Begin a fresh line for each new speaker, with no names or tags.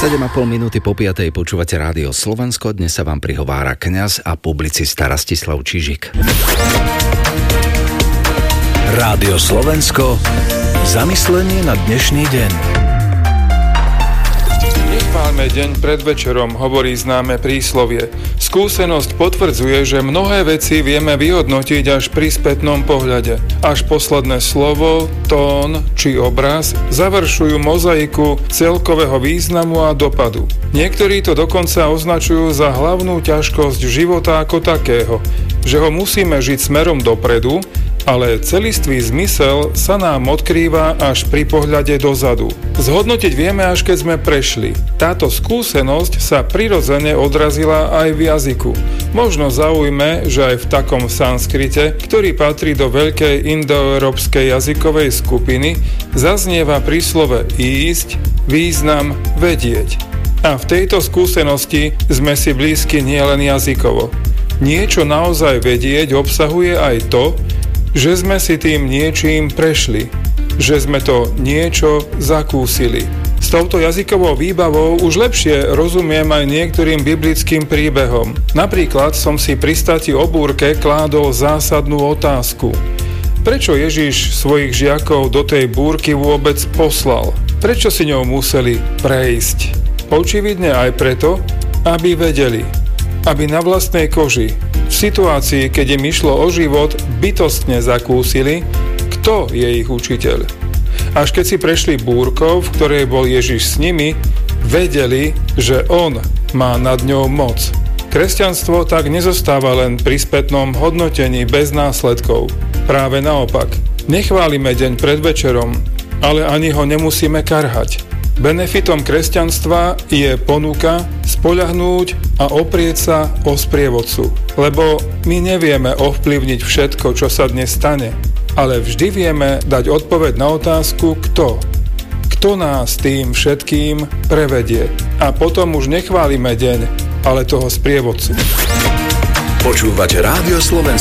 7,5 minúty po 5. počúvate Rádio Slovensko. Dnes sa vám prihovára kňaz a publicista Rastislav Čižik.
Rádio Slovensko. Zamyslenie na dnešný deň.
Nechváľme deň pred večerom, hovorí známe príslovie. Skúsenosť potvrdzuje, že mnohé veci vieme vyhodnotiť až pri spätnom pohľade. Až posledné slovo, tón či obraz završujú mozaiku celkového významu a dopadu. Niektorí to dokonca označujú za hlavnú ťažkosť života ako takého, že ho musíme žiť smerom dopredu, ale celistvý zmysel sa nám odkrýva až pri pohľade dozadu. Zhodnotiť vieme, až keď sme prešli. Táto skúsenosť sa prirodzene odrazila aj v jazyku. Možno zaujme, že aj v takom sanskrite, ktorý patrí do veľkej indoeurópskej jazykovej skupiny, zaznieva príslove ísť, význam vedieť. A v tejto skúsenosti sme si blízki nielen jazykovo. Niečo naozaj vedieť obsahuje aj to, že sme si tým niečím prešli, že sme to niečo zakúsili. S touto jazykovou výbavou už lepšie rozumiem aj niektorým biblickým príbehom. Napríklad som si pri stati o búrke kládol zásadnú otázku. Prečo Ježiš svojich žiakov do tej búrky vôbec poslal? Prečo si ňou museli prejsť? Očividne aj preto, aby vedeli, aby na vlastnej koži, v situácii, keď im išlo o život, bytostne zakúsili, kto je ich učiteľ. Až keď si prešli búrkou, v ktorej bol Ježiš s nimi, vedeli, že on má nad ňou moc. Kresťanstvo tak nezostáva len pri spätnom hodnotení bez následkov. Práve naopak. Nechválime deň pred večerom, ale ani ho nemusíme karhať. Benefitom kresťanstva je ponuka spoľahnúť a oprieť sa o sprievodcu. Lebo my nevieme ovplyvniť všetko, čo sa dnes stane, ale vždy vieme dať odpoveď na otázku kto. Kto nás tým všetkým prevedie. A potom už nechválime deň, ale toho sprievodcu.
Počúvate Rádio Slovensko.